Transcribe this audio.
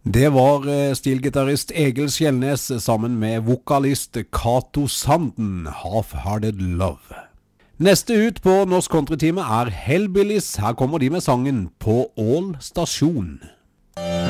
Det var stilgitarist Egil Skjelnes sammen med vokalist Cato Sanden, Half-Hearted Love. Neste ut på Norsk Countrytime er Hellbillies. Her kommer de med sangen På Ål Stasjon.